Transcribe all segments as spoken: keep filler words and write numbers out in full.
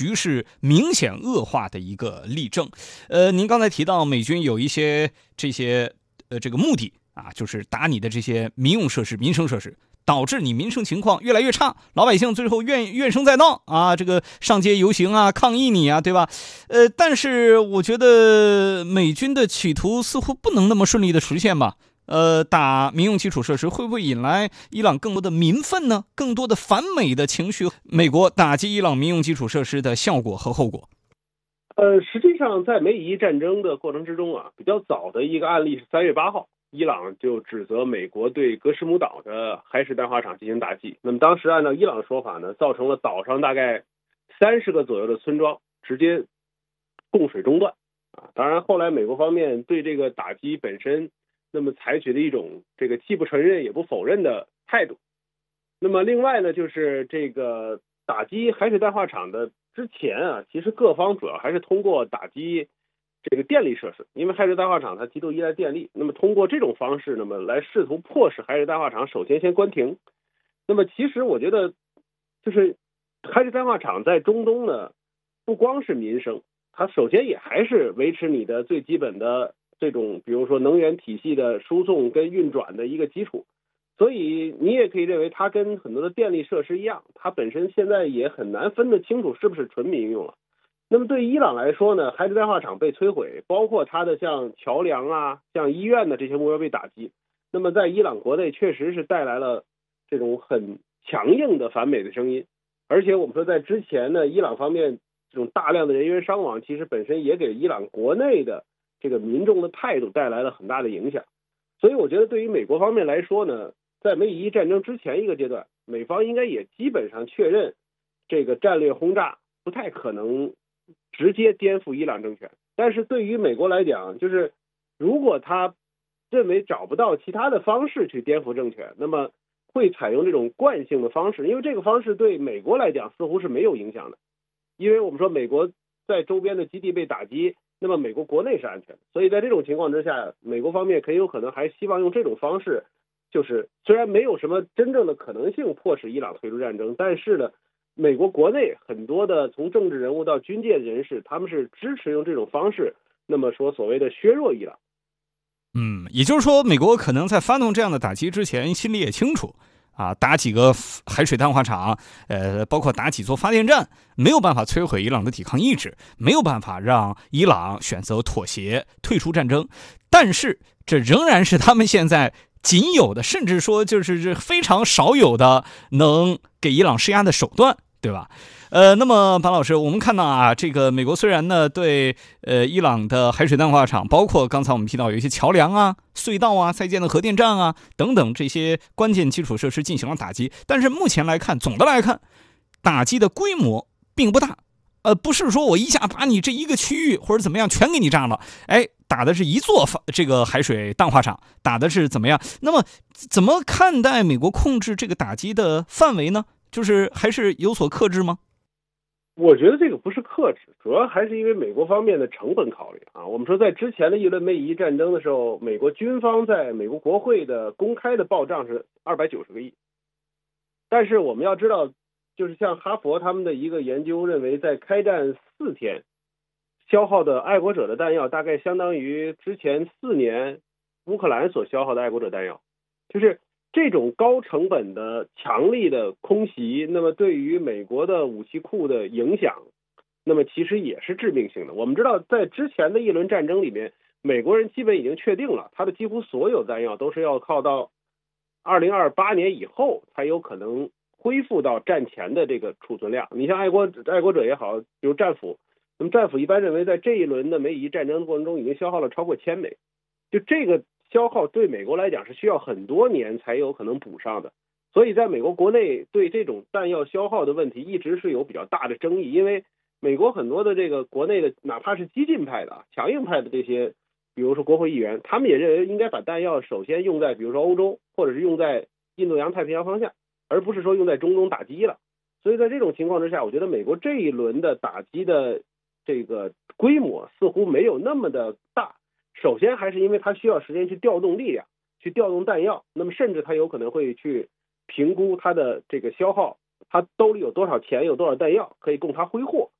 局势明显恶化的一个例证。呃，您刚才提到美军有一些这些呃这个目的啊，就是打你的这些民用设施、民生设施，导致你民生情况越来越差，老百姓最后怨怨声载道啊，这个上街游行啊，抗议你啊，对吧？呃，但是我觉得美军的企图似乎不能那么顺利的实现吧。呃，打民用基础设施会不会引来伊朗更多的民愤呢？更多的反美的情绪？美国打击伊朗民用基础设施的效果和后果？ 呃，实际上在美以战争的过程之中啊，比较早的一个案例是三月八号，伊朗就指责美国对格什姆岛的海水淡化厂进行打击。那么当时按照伊朗的说法呢，造成了岛上大概三十个左右的村庄直接供水中断啊。当然，后来美国方面对这个打击本身，那么采取的一种这个既不承认也不否认的态度。那么另外呢，就是这个打击海水淡化厂的之前啊，其实各方主要还是通过打击这个电力设施，因为海水淡化厂它极度依赖电力，那么通过这种方式，那么来试图迫使海水淡化厂首先先关停。那么其实我觉得，就是海水淡化厂在中东呢，不光是民生，它首先也还是维持你的最基本的这种，比如说能源体系的输送跟运转的一个基础。所以你也可以认为它跟很多的电力设施一样，它本身现在也很难分得清楚是不是纯民用了。那么对伊朗来说呢，海水淡化厂被摧毁，包括它的像桥梁啊、像医院的这些目标被打击，那么在伊朗国内确实是带来了这种很强硬的反美的声音。而且我们说在之前呢，伊朗方面这种大量的人员伤亡，其实本身也给伊朗国内的这个民众的态度带来了很大的影响。所以我觉得对于美国方面来说呢，在美以伊战争之前一个阶段，美方应该也基本上确认这个战略轰炸不太可能直接颠覆伊朗政权。但是对于美国来讲，就是如果他认为找不到其他的方式去颠覆政权，那么会采用这种惯性的方式，因为这个方式对美国来讲似乎是没有影响的。因为我们说美国在周边的基地被打击，那么美国国内是安全的，所以在这种情况之下，美国方面很有可能还希望用这种方式，就是虽然没有什么真正的可能性迫使伊朗退出战争，但是呢，美国国内很多的从政治人物到军界人士，他们是支持用这种方式，那么说所谓的削弱伊朗。 嗯，也就是说，美国可能在发动这样的打击之前，心里也清楚啊，打几个海水淡化厂，呃，包括打几座发电站，没有办法摧毁伊朗的抵抗意志，没有办法让伊朗选择妥协退出战争。但是，这仍然是他们现在仅有的，甚至说就是非常少有的能给伊朗施压的手段，对吧？呃，那么白老师，我们看到啊，这个美国虽然呢对呃伊朗的海水淡化厂，包括刚才我们提到有一些桥梁啊、隧道啊、在建的核电站啊等等这些关键基础设施进行了打击，但是目前来看，总的来看，打击的规模并不大。呃，不是说我一下把你这一个区域或者怎么样全给你炸了，哎，打的是一座这个海水淡化厂，打的是怎么样？那么怎么看待美国控制这个打击的范围呢？就是还是有所克制吗？ 我觉得这个不是克制，主要还是因为美国方面的成本考虑啊。我们说在之前的一轮美以战争的时候，美国军方在美国国会的公开的报账是二百九十个亿，但是我们要知道，就是像哈佛他们的一个研究认为，在开战四天消耗的爱国者的弹药，大概相当于之前四年乌克兰所消耗的爱国者弹药，就是这种高成本的强力的空袭，那么对于美国的武器库的影响，那么其实也是致命性的。我们知道，在之前的一轮战争里面，美国人基本已经确定了，他的几乎所有弹药都是要靠到二零二八年以后才有可能恢复到战前的这个储存量。你像爱国爱国者也好，比如战斧，那么战斧一般认为在这一轮的美以战争过程中已经消耗了超过千枚，就这个消耗对美国来讲是需要很多年才有可能补上的。所以在美国国内对这种弹药消耗的问题一直是有比较大的争议，因为美国很多的这个国内的哪怕是激进派的强硬派的这些比如说国会议员，他们也认为应该把弹药首先用在比如说欧洲，或者是用在印度洋太平洋方向，而不是说用在中东打击了。所以在这种情况之下，我觉得美国这一轮的打击的这个规模似乎没有那么的大。首先还是因为它需要时间去调动力量，去调动弹药，那么甚至它有可能会去评估它的这个消耗，它兜里有多少钱，有多少弹药可以供它挥霍。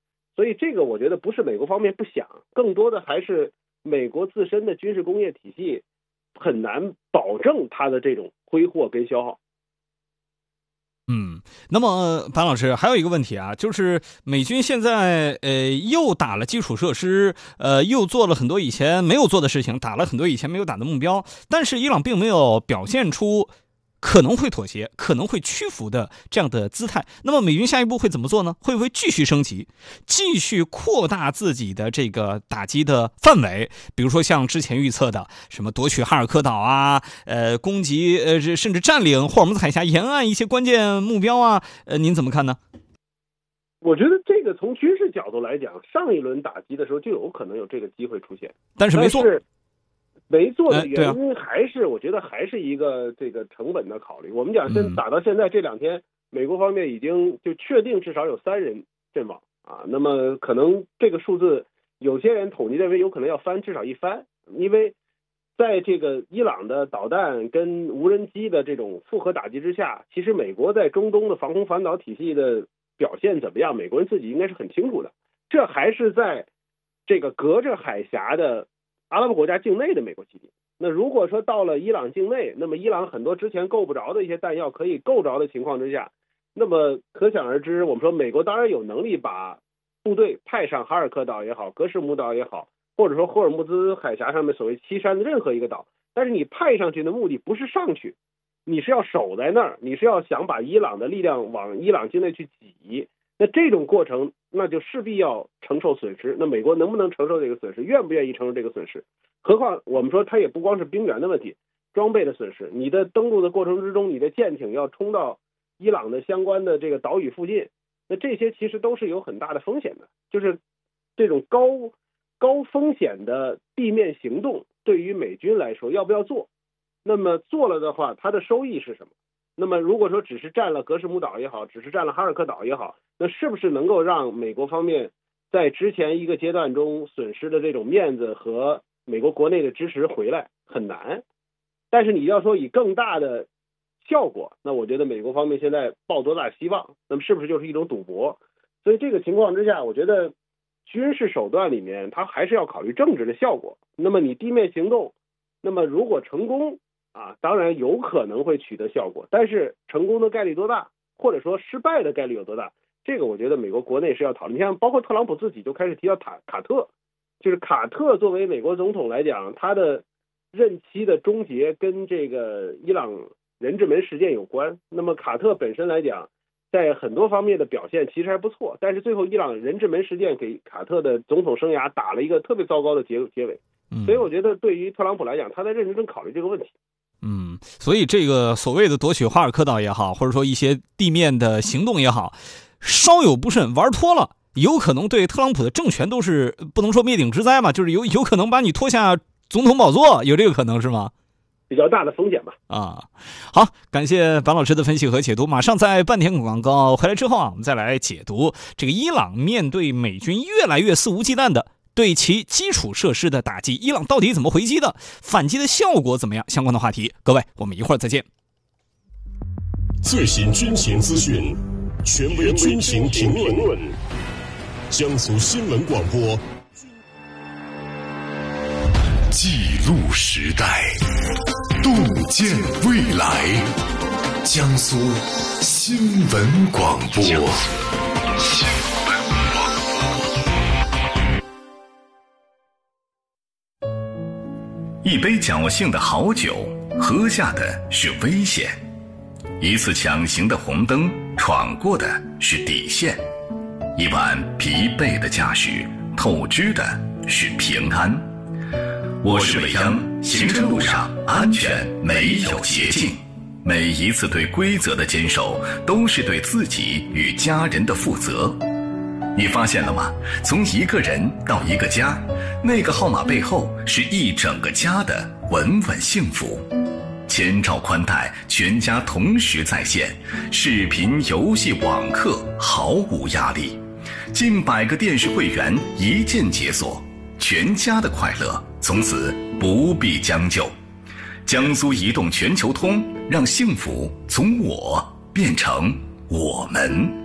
所以这个我觉得不是美国方面不想，更多的还是美国自身的军事工业体系很难保证它的这种挥霍跟消耗。 嗯，那么班老师还有一个问题啊，就是美军现在呃又打了基础设施，呃又做了很多以前没有做的事情，打了很多以前没有打的目标，但是伊朗并没有表现出可能会妥协、可能会屈服的这样的姿态。那么美军下一步会怎么做呢？会不会继续升级，继续扩大自己的这个打击的范围？比如说像之前预测的什么夺取哈尔科岛啊，呃，攻击呃，甚至占领霍尔木兹海峡沿岸一些关键目标啊，呃，您怎么看呢？ 我觉得这个从军事角度来讲，上一轮打击的时候就有可能有这个机会出现， 但是没做。 没做的原因还是、哎啊、我觉得还是一个这个成本的考虑。我们讲现打到现在这两天、嗯，美国方面已经就确定至少有三人阵亡啊。那么可能这个数字，有些人统计认为有可能要翻至少一番，因为在这个伊朗的导弹跟无人机的这种复合打击之下，其实美国在中东的防空反导体系的表现怎么样，美国人自己应该是很清楚的。这还是在这个隔着海峡的阿拉伯国家境内的美国基地。那如果说到了伊朗境内，那么伊朗很多之前够不着的一些弹药可以够着的情况之下，那么可想而知，我们说美国当然有能力把部队派上哈尔科岛也好，格什姆岛也好，或者说霍尔木兹海峡上面所谓七山的任何一个岛，但是你派上去的目的不是上去，你是要守在那儿，你是要想把伊朗的力量往伊朗境内去挤。那这种过程，那就势必要承受损失。那美国能不能承受这个损失，愿不愿意承受这个损失？何况我们说它也不光是兵员的问题，装备的损失，你的登陆的过程之中，你的舰艇要冲到伊朗的相关的这个岛屿附近，那这些其实都是有很大的风险的。就是这种高高风险的地面行动，对于美军来说要不要做？那么做了的话，它的收益是什么？那么如果说只是占了格什姆岛也好，只是占了哈尔科岛也好，那是不是能够让美国方面在之前一个阶段中损失的这种面子和美国国内的支持回来？很难。但是你要说以更大的效果，那我觉得美国方面现在抱多大希望，那么是不是就是一种赌博？所以这个情况之下，我觉得军事手段里面它还是要考虑政治的效果。那么你地面行动，那么如果成功啊，当然有可能会取得效果，但是成功的概率多大，或者说失败的概率有多大，这个我觉得美国国内是要讨论。你像包括特朗普自己就开始提到卡卡特，就是卡特作为美国总统来讲，他的任期的终结跟这个伊朗人质门事件有关。那么卡特本身来讲，在很多方面的表现其实还不错，但是最后伊朗人质门事件给卡特的总统生涯打了一个特别糟糕的结结尾。所以我觉得对于特朗普来讲，他在认真正考虑这个问题。 嗯，所以这个所谓的夺取哈尔科岛也好，或者说一些地面的行动也好，稍有不慎玩脱了，有可能对特朗普的政权都是不能说灭顶之灾嘛，就是有有可能把你拖下总统宝座，有这个可能是吗？ 比较大的风险吧。 啊，好，感谢白老师的分析和解读。马上在半天广告回来之后啊，我们再来解读这个伊朗面对美军越来越肆无忌惮的对其基础设施的打击，伊朗到底怎么回击的？反击的效果怎么样？相关的话题，各位，我们一会儿再见。 最新军情资讯，权威军情评论，江苏新闻广播，记录时代，洞见未来。江苏新闻广播。 一杯侥幸的好酒，喝下的是危险；一次抢行的红灯，闯过的是底线；一晚疲惫的驾驶，透支的是平安。我是伟央，行车路上安全没有捷径。每一次对规则的坚守，都是对自己与家人的负责。你发现了吗？从一个人到一个家，那个号码背后是一整个家的稳稳幸福。千兆宽带，全家同时在线，视频、游戏、网课毫无压力。近百个电视会员一键解锁，全家的快乐从此不必将就。江苏移动全球通，让幸福从我变成我们。